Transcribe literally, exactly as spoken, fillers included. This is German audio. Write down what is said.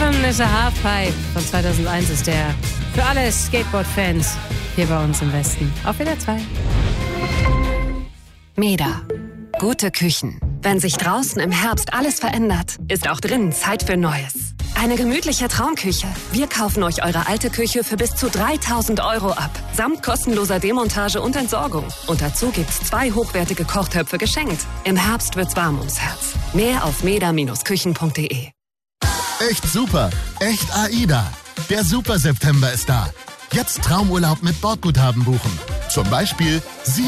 Seven is a Halfpipe von zweitausendeins ist der für alle Skateboard-Fans hier bei uns im Westen. Auf wieder zwei. Meda. Gute Küchen. Wenn sich draußen im Herbst alles verändert, ist auch drinnen Zeit für Neues. Eine gemütliche Traumküche. Wir kaufen euch eure alte Küche für bis zu dreitausend Euro ab. Samt kostenloser Demontage und Entsorgung. Und dazu gibt's zwei hochwertige Kochtöpfe geschenkt. Im Herbst wird's warm ums Herz. Mehr auf meda Bindestrich küchen punkt de. Echt super. Echt AIDA. Der Super September ist da. Jetzt Traumurlaub mit Bordguthaben buchen. Zum Beispiel sieben